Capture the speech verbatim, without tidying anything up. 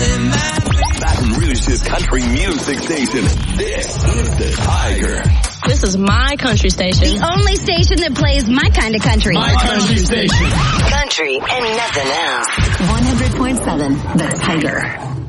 Baton Rouge's country music station. This is the Tiger. This is my country station. The only station that plays my kind of country. My country station. Country and nothing else. one hundred point seven The Tiger.